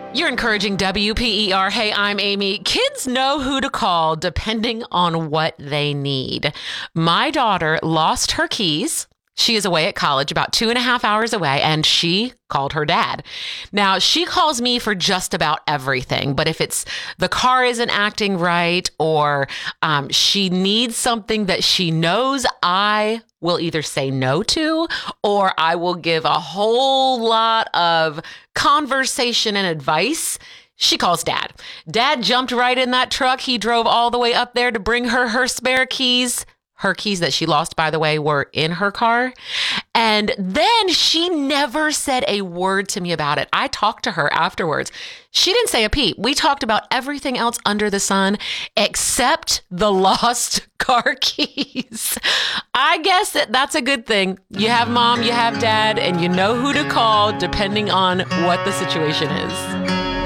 You're encouraging WPER. Hey, I'm Amy. Kids know who to call depending on what they need. My daughter lost her keys. She is away at college, about 2.5 hours away, and she called her dad. Now, she calls me for just about everything, but if it's the car isn't acting right or she needs something that she knows I will either say no to, or I will give a whole lot of conversation and advice, she calls dad. Dad jumped right in that truck. He drove all the way up there to bring her spare keys. Her keys that she lost, by the way, were in her car. And then she never said a word to me about it. I talked to her afterwards. She didn't say a peep. We talked about everything else under the sun except the lost car keys. I guess that's a good thing. You have mom, you have dad, and you know who to call depending on what the situation is.